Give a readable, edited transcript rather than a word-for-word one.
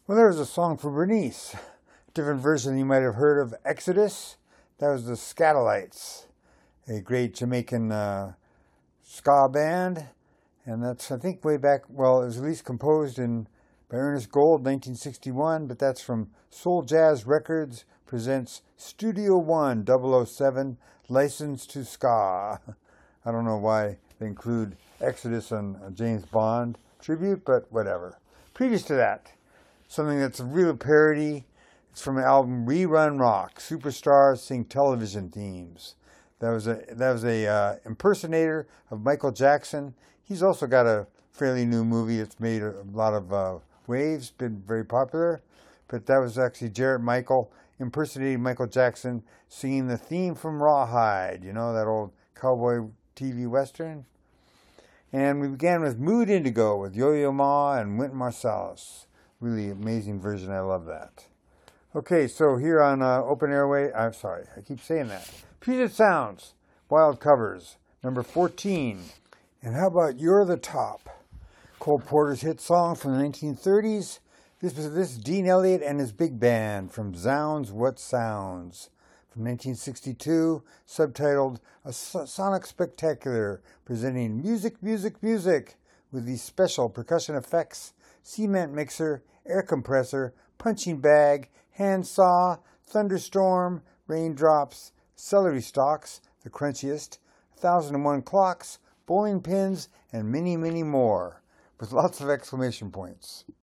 Well, there was a song for Bernice. Different version you might have heard of Exodus. That was the Skatalites, a great Jamaican ska band. And that's, I think, way back, well, it was at least composed by Ernest Gold, 1961, but that's from Soul Jazz Records presents Studio One 007, License to Ska. I don't know why they include Exodus on a James Bond tribute, but whatever. Previous to that, something that's a real parody. It's from the album Rerun Rock. Superstars sing television themes. That was a impersonator of Michael Jackson. He's also got a fairly new movie that's made a lot of waves, been very popular. But that was actually Jarrett Michael impersonating Michael Jackson, singing the theme from Rawhide, you know, that old cowboy TV western. And we began with Mood Indigo with Yo-Yo Ma and Wynton Marsalis. Really amazing version. I love that. Okay, so here on Open Airway, I'm sorry, I keep saying that. Puget Sounds, Wild Covers, number 14. And how about You're the Top? Cole Porter's hit song from the 1930s. This is Dean Elliott and his big band from Zounds What Sounds from 1962, subtitled A Sonic Spectacular, presenting Music, Music, Music with these special percussion effects, cement mixer, air compressor, punching bag, hand saw, thunderstorm, raindrops, celery stalks, the crunchiest, 1001 clocks, bowling pins, and many, many more, with lots of exclamation points.